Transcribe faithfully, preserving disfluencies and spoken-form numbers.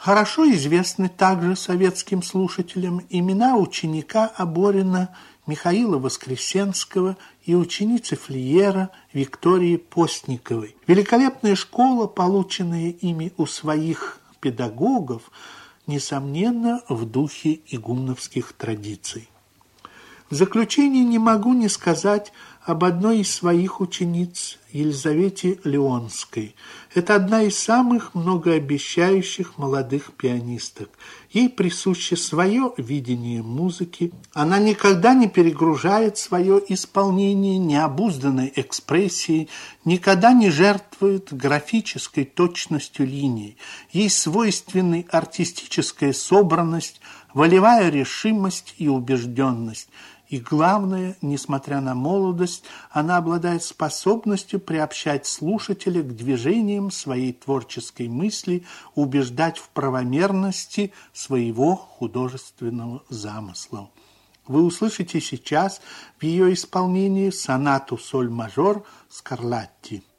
Хорошо известны также советским слушателям имена ученика Оборина Михаила Воскресенского и ученицы Флиера Виктории Постниковой. Великолепная школа, полученная ими у своих педагогов, несомненно, в духе игумновских традиций. В заключение не могу не сказать об одной из своих учениц, Елизавете Леонской. Это одна из самых многообещающих молодых пианисток. Ей присуще свое видение музыки. Она никогда не перегружает свое исполнение необузданной экспрессией, никогда не жертвует графической точностью линий. Ей свойственны артистическая собранность, волевая решимость и убежденность. И главное, несмотря на молодость, она обладает способностью приобщать слушателя к движениям своей творческой мысли, убеждать в правомерности своего художественного замысла. Вы услышите сейчас в ее исполнении сонату соль-мажор Скарлатти.